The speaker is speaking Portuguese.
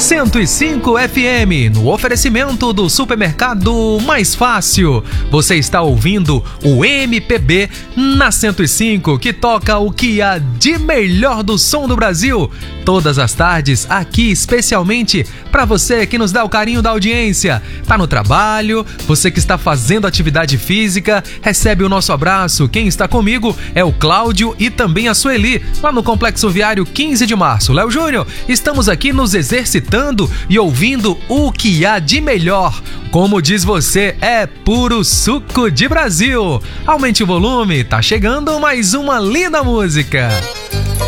105 FM, no oferecimento do supermercado Mais Fácil. Você está ouvindo o MPB na 105, que toca o que há de melhor do som do Brasil. Todas as tardes, aqui especialmente para você que nos dá o carinho da audiência. Tá no trabalho, você que está fazendo atividade física, recebe o nosso abraço. Quem está comigo é o Cláudio e também a Sueli, lá no Complexo Viário 15 de Março. Léo Júnior, estamos aqui nos exercitando e ouvindo o que há de melhor. Como diz você, é puro suco de Brasil. Aumente o volume, tá chegando mais uma linda música.